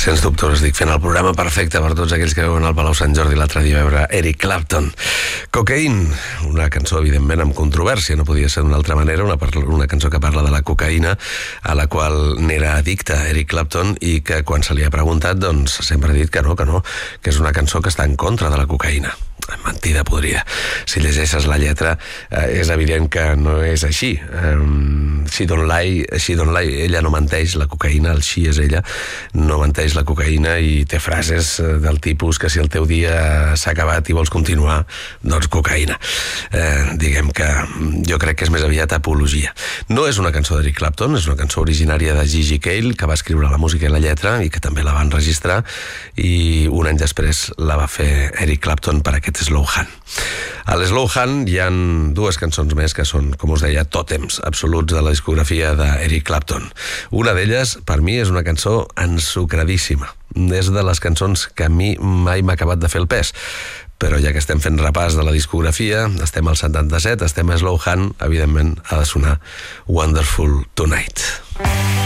Sens dubte us dic, fent el programa perfecte per tots aquells que veuen al Palau Sant Jordi l'altre dia a veure Eric Clapton. Cocaine, una cançó evidentment amb controvèrsia, no podia ser d'una altra manera, una cançó que parla de la cocaïna, a la qual n'era addicte Eric Clapton, i que quan se li ha preguntat doncs sempre ha dit que no, que és una cançó que està en contra de la cocaïna. Mentida podrida. Si llegeixes la lletra és evident que no és així. She don't lie, ella no menteix, la cocaïna, el she és ella, no menteix la cocaïna, i té frases del tipus que si el teu dia s'ha acabat i vols continuar, doncs cocaïna. Diguem que jo crec que és més aviat apologia. No és una cançó d'Eric Clapton, és una cançó originària de Gigi Cale, que va escriure la música i la lletra i que també la va enregistrar, i un any després la va fer Eric Clapton per aquest Slow Hand. A l'Slow Hand hi ha dues cançons més que són, com us deia, tòtems absoluts de la discografia d'Eric Clapton. Una d'elles, per mi, és una cançó ensucradíssima. És de les cançons que a mi mai m'ha acabat de fer el pes. Però ja que estem fent repàs de la discografia, estem al 77, estem a Slow Hand, evidentment ha de sonar Wonderful Tonight.